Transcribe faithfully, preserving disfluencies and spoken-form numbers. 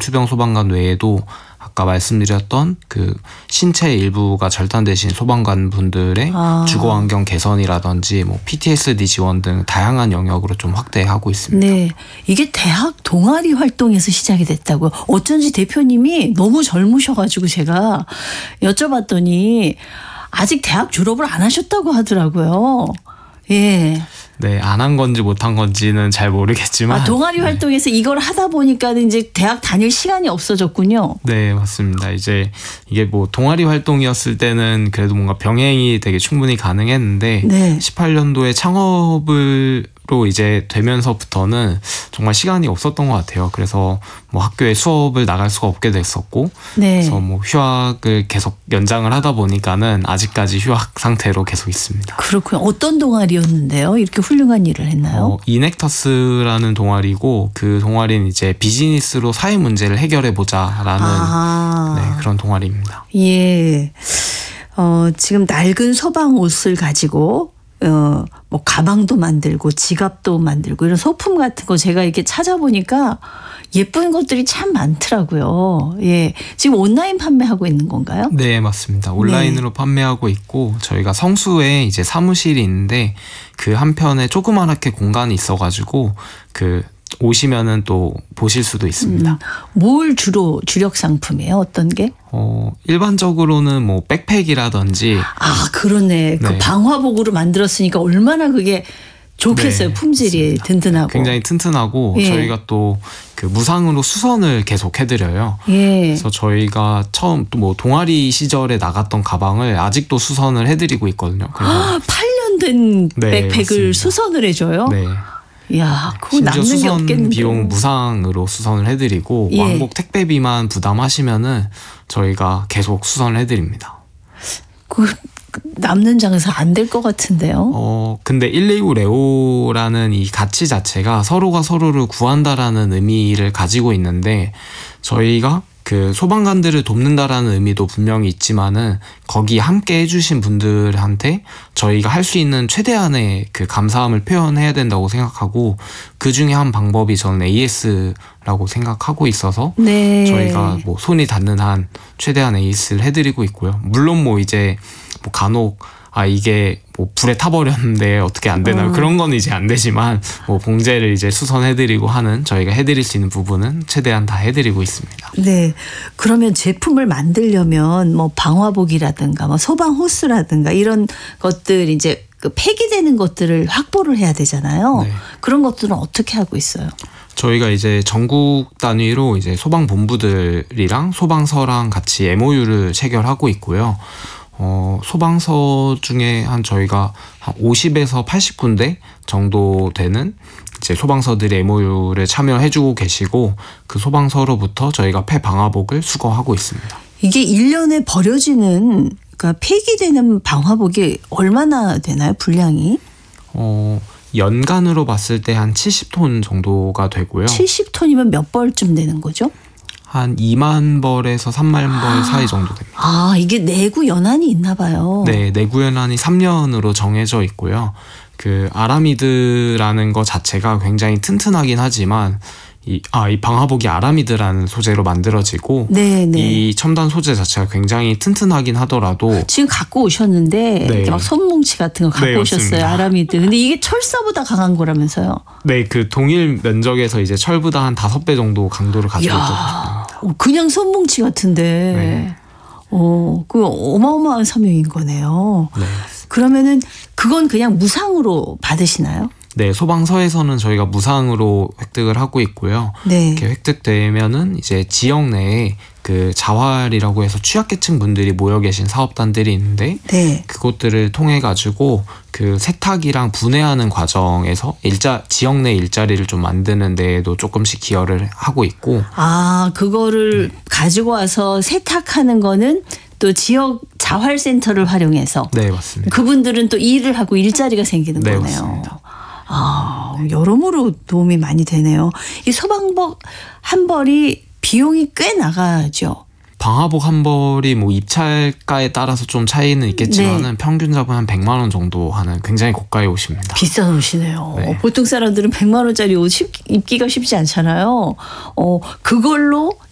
전투병 소방관 외에도 아까 말씀드렸던 그 신체 일부가 절단되신 소방관 분들의 아. 주거 환경 개선이라든지 뭐 피티에스디 지원 등 다양한 영역으로 좀 확대하고 있습니다. 네, 이게 대학 동아리 활동에서 시작이 됐다고요. 어쩐지 대표님이 너무 젊으셔가지고 제가 여쭤봤더니 아직 대학 졸업을 안 하셨다고 하더라고요. 예. 네, 안 한 건지 못 한 건지는 잘 모르겠지만. 아, 동아리 네. 활동에서 이걸 하다 보니까 이제 대학 다닐 시간이 없어졌군요. 네, 맞습니다. 이제 이게 뭐 동아리 활동이었을 때는 그래도 뭔가 병행이 되게 충분히 가능했는데 네. 십팔 년도에 창업을 로 이제 되면서부터는 정말 시간이 없었던 것 같아요. 그래서 뭐 학교에 수업을 나갈 수가 없게 됐었고, 네. 그래서 뭐 휴학을 계속 연장을 하다 보니까는 아직까지 휴학 상태로 계속 있습니다. 그렇군요. 어떤 동아리였는데요? 이렇게 훌륭한 일을 했나요? 어, 이넥터스라는 동아리고 그 동아리는 이제 비즈니스로 사회 문제를 해결해 보자라는 아. 네, 그런 동아리입니다. 예. 어, 지금 낡은 소방 옷을 가지고 어, 뭐 가방도 만들고 지갑도 만들고 이런 소품 같은 거 제가 이렇게 찾아보니까 예쁜 것들이 참 많더라고요. 예. 지금 온라인 판매하고 있는 건가요? 네, 맞습니다. 온라인으로 네. 판매하고 있고 저희가 성수에 이제 사무실이 있는데 그 한편에 조그맣게 공간이 있어가지고 그 오시면은 또 보실 수도 있습니다. 음, 뭘 주로 주력 상품이에요? 어떤 게? 어, 일반적으로는 뭐 백팩이라든지. 아, 그러네. 네. 그 방화복으로 만들었으니까 얼마나 그게 좋겠어요. 네, 품질이 맞습니다. 든든하고. 굉장히 튼튼하고 예. 저희가 또 그 무상으로 수선을 계속 해드려요. 예. 그래서 저희가 처음 또 뭐 동아리 시절에 나갔던 가방을 아직도 수선을 해드리고 있거든요. 그래서 아, 팔 년 된 네, 백팩을 맞습니다. 수선을 해줘요? 네. 이야, 그거 심지어 남는 게 수선 없겠는데. 비용 무상으로 수선을 해드리고 예. 왕복 택배비만 부담하시면은 저희가 계속 수선을 해드립니다. 그 남는 장사 안 될 것 같은데요. 어 근데 일이구 레오라는 이 가치 자체가 서로가 서로를 구한다라는 의미를 가지고 있는데 저희가 그 소방관들을 돕는다라는 의미도 분명히 있지만은 거기 함께 해주신 분들한테 저희가 할 수 있는 최대한의 그 감사함을 표현해야 된다고 생각하고 그 중에 한 방법이 저는 에이에스라고 생각하고 있어서 네. 저희가 뭐 손이 닿는 한 최대한 에이에스를 해드리고 있고요. 물론 뭐 이제 뭐 간혹 아 이게 뭐 불에 타버렸는데 어떻게 안 되나요? 어. 그런 건 이제 안 되지만 뭐 봉제를 이제 수선해드리고 하는 저희가 해드릴 수 있는 부분은 최대한 다 해드리고 있습니다. 네. 그러면 제품을 만들려면 뭐 방화복이라든가 뭐 소방 호스라든가 이런 것들 이제 그 폐기되는 것들을 확보를 해야 되잖아요. 네. 그런 것들은 어떻게 하고 있어요? 저희가 이제 전국 단위로 이제 소방본부들이랑 소방서랑 같이 엠오유를 체결하고 있고요. 어, 소방서 중에 한 저희가 한 오십에서 팔십 군데 정도 되는 이제 소방서들이 엠오유를 참여해주고 계시고 그 소방서로부터 저희가 폐방화복을 수거하고 있습니다. 이게 일 년에 버려지는 그러니까 폐기되는 방화복이 얼마나 되나요? 분량이? 어, 연간으로 봤을 때 한 칠십 톤 정도가 되고요. 칠십 톤이면 몇 벌쯤 되는 거죠? 한 이만 벌에서 삼만 벌 사이 정도 됩니다. 아, 이게 내구 연한이 있나 봐요. 네, 내구 연한이 삼 년으로 정해져 있고요. 그 아라미드라는 것 자체가 굉장히 튼튼하긴 하지만 이, 아, 이 방화복이 아라미드라는 소재로 만들어지고 네, 네. 이 첨단 소재 자체가 굉장히 튼튼하긴 하더라도 지금 갖고 오셨는데 네. 이렇게 막 손뭉치 같은 거 갖고 네, 오셨어요. 맞습니다. 아라미드. 근데 이게 철사보다 강한 거라면서요. 네, 그 동일 면적에서 이제 철보다 한 다섯 배 정도 강도를 가지고 있거든요. 이야, 그냥 손뭉치 같은데. 네. 어, 그 어마어마한 사명인 거네요. 네. 그러면은 그건 그냥 무상으로 받으시나요? 네, 소방서에서는 저희가 무상으로 획득을 하고 있고요. 네. 이렇게 획득되면은 이제 지역 내에 그 자활이라고 해서 취약계층 분들이 모여 계신 사업단들이 있는데 네. 그곳들을 통해 가지고 그 세탁이랑 분해하는 과정에서 일자 지역 내 일자리를 좀 만드는 데에도 조금씩 기여를 하고 있고 아, 그거를 네. 가지고 와서 세탁하는 거는 또 지역 자활센터를 활용해서 네, 맞습니다. 그분들은 또 일을 하고 일자리가 생기는 네, 거네요. 맞습니다. 아, 여러모로 도움이 많이 되네요. 이 소방복 한 벌이 비용이 꽤 나가죠. 방화복 한 벌이 뭐 입찰가에 따라서 좀 차이는 있겠지만은 네. 평균 잡은 한 백만 원 정도 하는 굉장히 고가의 옷입니다. 비싼 옷이네요. 네. 보통 사람들은 백만 원짜리 옷 입기가 쉽지 않잖아요. 어, 그걸로